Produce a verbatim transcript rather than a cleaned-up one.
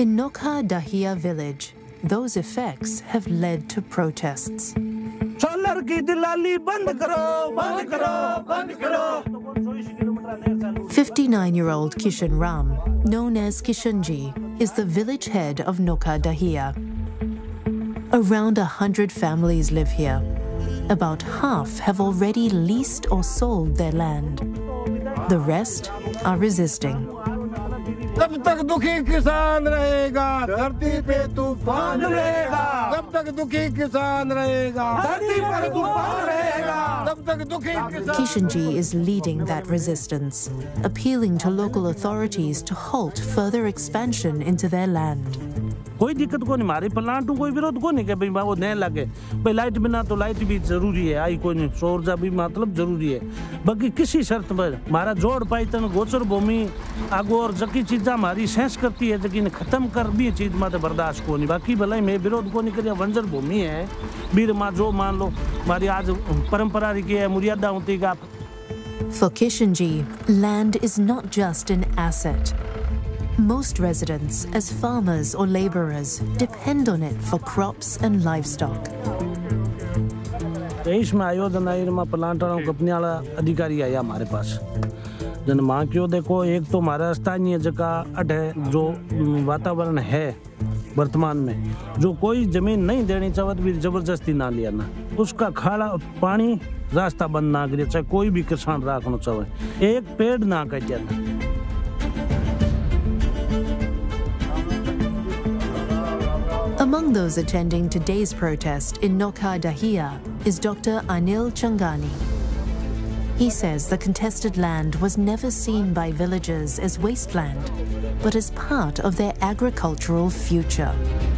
In Nokha Dahia village, those effects have led to protests. fifty-nine-year-old Kishan Ram, known as Kishanji, is the village head of Nokha Dahia. Around a hundred families live here. About half have already leased or sold their land. The rest are resisting. जब तक दुखी किसान रहेगा धरती पे तूफान रहेगा जब तक दुखी किसान रहेगा धरती पर तूफान रहेगा जब तक दुखी किसान Kishanji is leading that resistance, appealing to local authorities to halt further expansion into their land. कोई दिक्कत को नहीं मारे प्लांट कोई विरोध को नहीं कि भाई वो नहीं लगे भाई लाइट बिना तो लाइट भी जरूरी है आई कोई नहीं सौर ऊर्जा भी मतलब जरूरी है बाकी किसी शर्त पर हमारा जोड़ पाई तन गोचर भूमि आगो और जकी चीज़ा हमारी सेंस करती है लेकिन खत्म कर भी चीज माते बर्दाश्त को नहीं बाकी भले मैं विरोध को नहीं करिया बंजर भूमि है बीर माँ जो मान लो हमारी आज परंपरा की है मर्यादा होती है. For Kishanji, land is not just an asset. Most residents, as farmers or laborers, depend on it for crops and livestock. इसमें आयोजन आई में प्लांट कंपनी वाला अधिकारी आया हमारे पास जन माँ क्यों देखो एक तो हमारा स्थानीय जगह अट है जो वातावरण है वर्तमान में जो कोई जमीन नहीं देनी चाहत भी जबरदस्ती ना लिया ना उसका खाड़ा पानी रास्ता बंद ना करे चाहे कोई भी किसान रखना चाहे एक पेड़ ना कट जाना. Among those attending today's protest in Nokha Dahia is Doctor Anil Changani. He says the contested land was never seen by villagers as wasteland, but as part of their agricultural future.